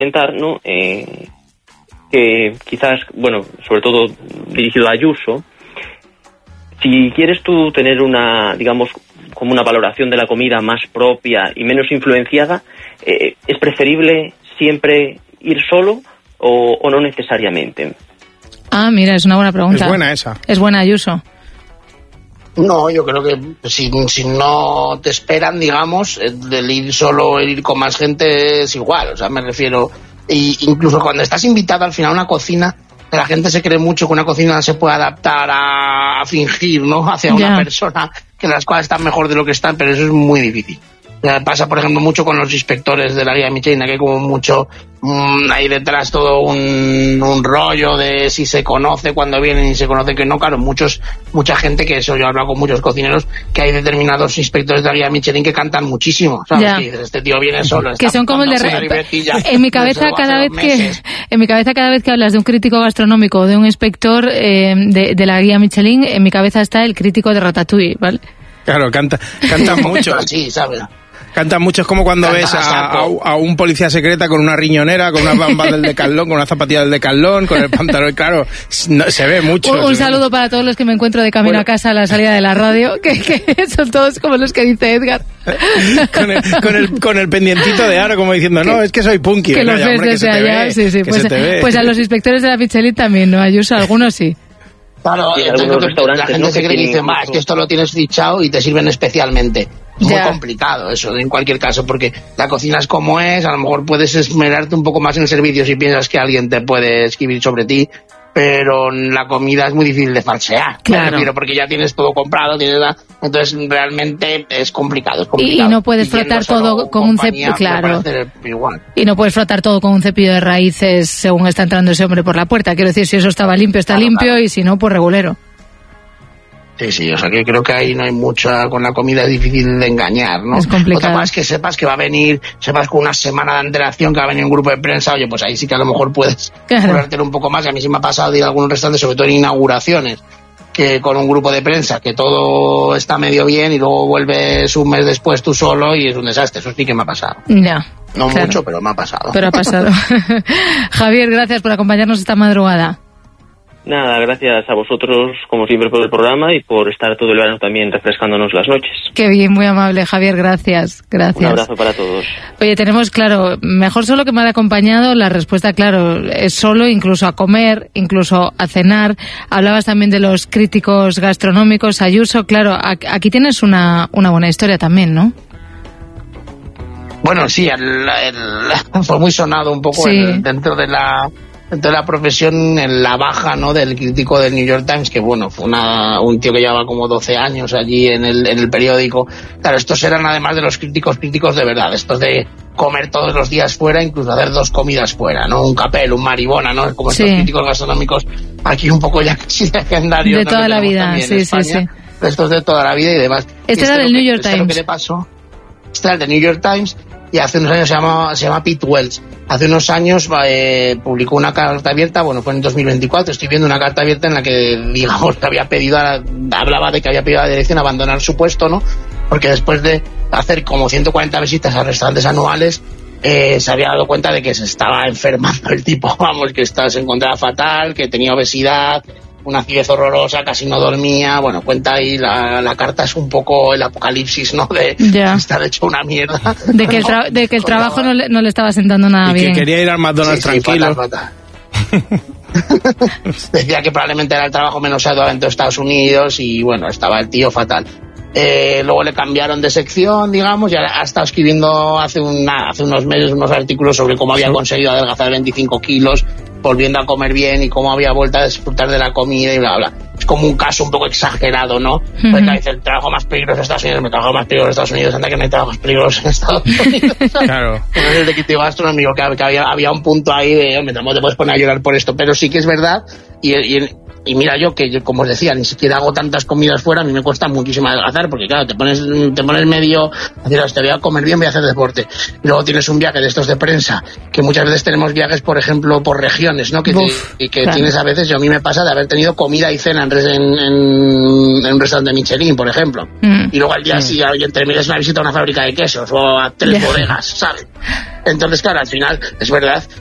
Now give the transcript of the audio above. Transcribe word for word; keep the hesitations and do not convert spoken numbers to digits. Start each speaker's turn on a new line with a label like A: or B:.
A: comentar, ¿no? Eh, que quizás, bueno, sobre todo dirigido a Ayuso, si quieres tú tener una, digamos, como una valoración de la comida más propia y menos influenciada, eh, ¿es preferible siempre ir solo o, o no necesariamente?
B: Ah, mira, es una buena pregunta.
C: Es buena esa.
B: Es buena, Ayuso.
D: No, yo creo que si, si no te esperan, digamos, el ir solo, el ir con más gente es igual. O sea, me refiero, y incluso cuando estás invitado al final a una cocina, la gente se cree mucho que una cocina se puede adaptar a, a fingir, ¿no? Hacia una
B: yeah.
D: persona que las cosas están mejor de lo que están, pero eso es muy difícil. Pasa, por ejemplo, mucho con los inspectores de la guía Michelin, que hay como mucho, mmm, hay detrás todo un, un rollo de si se conoce cuando vienen y se conoce que no. Claro, muchos, mucha gente, que eso yo he hablado con muchos cocineros, que hay determinados inspectores de la guía Michelin que cantan muchísimo, ¿sabes?
B: Yeah.
D: Que dices, este tío viene solo.
B: Que son como el de... Re... En mi cabeza cada vez que en mi cabeza cada vez que hablas de un crítico gastronómico o de un inspector eh, de, de la guía Michelin, en mi cabeza está el crítico de Ratatouille, ¿vale?
C: Claro, canta, cantan mucho.
D: Sí, ¿sabes?
C: Cantan mucho, es como cuando Canta ves a, a, a un policía secreta con una riñonera, con unas bambas del Decathlon, con una zapatilla del Decathlon, con el pantalón, claro, no, se ve mucho.
B: Un, un saludo para todos los que me encuentro de camino bueno. a casa a la salida de la radio, que, que son todos como los que dice Edgar.
C: con, el, con, el, con el pendientito de aro, como diciendo, no, es que soy punky.
B: Que
C: no,
B: los
C: ya,
B: ves
C: hombre,
B: desde allá,
C: ve,
B: sí, sí. Pues, pues a los inspectores de la Michelin también, ¿no? Ayuso, algunos sí.
D: Claro,
A: sí,
D: entonces la gente
A: ¿no?
D: se cree que dice, más que esto lo tienes fichado y te sirven especialmente. Es yeah. muy complicado eso, en cualquier caso, porque la cocina es como es, a lo mejor puedes esmerarte un poco más en el servicio si piensas que alguien te puede escribir sobre ti, pero la comida es muy difícil de falsear.
B: Claro.
D: Refiero, porque ya tienes todo comprado, tienes la... entonces realmente es complicado, es complicado.
B: Y, y no puedes y frotar todo con un cepillo, claro. Y no puedes frotar todo con un cepillo de raíces según está entrando ese hombre por la puerta. Quiero decir, si eso estaba limpio, está claro, limpio, claro. Y si no, pues regulero.
D: Sí, sí, o sea que creo que ahí no hay mucha, con la comida es difícil de engañar, ¿no?
B: Es complicado.
D: Otra cosa es que sepas que va a venir, sepas con una semana de antelación que va a venir un grupo de prensa, oye, pues ahí sí que a lo mejor puedes ponerte un poco más, y a mí sí me ha pasado de ir a algunos restaurantes, sobre todo en inauguraciones, que con un grupo de prensa, que todo está medio bien y luego vuelves un mes después tú solo y es un desastre, eso sí que me ha pasado.
B: Ya.
D: No
B: claro.
D: mucho, pero me ha pasado.
B: Pero ha pasado. Javier, gracias por acompañarnos esta madrugada.
A: Nada, gracias a vosotros, como siempre, por el programa y por estar todo el verano también refrescándonos las noches.
B: Qué bien, muy amable, Javier, gracias. Gracias.
A: Un abrazo para todos.
B: Oye, tenemos, claro, mejor solo que mal acompañado. La respuesta, claro, es solo, incluso a comer, incluso a cenar. Hablabas también de los críticos gastronómicos, Ayuso. Claro, aquí tienes una, una buena historia también, ¿no?
D: Bueno, sí, el, el, fue muy sonado un poco sí. el, dentro de la... de la profesión en la baja, ¿no?, del crítico del New York Times, que bueno, fue una, un tío que llevaba como doce años allí en el, en el periódico. Claro, estos eran además de los críticos, críticos de verdad, estos de comer todos los días fuera, incluso hacer dos comidas fuera, ¿no? Un capel, un maribona, ¿no? Como sí. estos críticos gastronómicos, aquí un poco ya casi legendarios.
B: De toda la vida, sí, España, sí, sí.
D: Estos de toda la vida y demás.
B: Este era del New York Times.
D: ¿Qué le pasó? Este era el del New York Times. Y hace unos años se llama, se llama Pete Wells. Hace unos años eh, publicó una carta abierta, bueno, fue en dos mil veinticuatro, estoy viendo una carta abierta en la que, digamos, que había pedido, a, hablaba de que había pedido a la dirección abandonar su puesto, ¿no? Porque después de hacer como ciento cuarenta visitas a restaurantes anuales, eh, se había dado cuenta de que se estaba enfermando el tipo, vamos, que estaba, se encontraba fatal, que tenía obesidad, una acidez horrorosa, casi no dormía. Bueno, cuenta ahí, la, la carta es un poco el apocalipsis, ¿no? De
B: ya.
D: estar hecho una mierda.
B: De que el, tra- de que el trabajo no le, no le estaba sentando nada
C: y
B: bien.
C: Que quería ir al McDonald's sí, tranquilo.
D: Sí, fatal, fatal. Decía que probablemente era el trabajo menos arduo dentro de Estados Unidos y bueno, estaba el tío fatal. Eh, luego le cambiaron de sección, digamos, y ha estado escribiendo hace, una, hace unos meses unos artículos sobre cómo había conseguido adelgazar veinticinco kilos, volviendo a comer bien y cómo había vuelto a disfrutar de la comida y bla, bla. Es como un caso un poco exagerado, ¿no? Uh-huh. Porque dice, el trabajo más peligroso en Estados Unidos, me trabajo más peligroso en Estados Unidos, anda que no hay trabajos peligrosos en Estados Unidos.
C: Claro.
D: No es el de crítico gastronómico, que, que había, había un punto ahí de, hombre, no te puedes poner a llorar por esto, pero sí que es verdad, y, y y mira yo que, yo, como os decía, ni siquiera hago tantas comidas fuera, a mí me cuesta muchísimo adelgazar, porque claro, te pones te pones medio, decir, te voy a comer bien, voy a hacer deporte. Y luego tienes un viaje de estos de prensa, que muchas veces tenemos viajes, por ejemplo, por regiones, ¿no? Que,
B: Uf,
D: te, que
B: claro.
D: tienes a veces, yo a mí me pasa de haber tenido comida y cena en, en, en, en un restaurante Michelin, por ejemplo. Mm. Y luego al día mm. siguiente terminas una visita a una fábrica de quesos o a tres yeah. bodegas, ¿sabes? Entonces, claro, al final, es verdad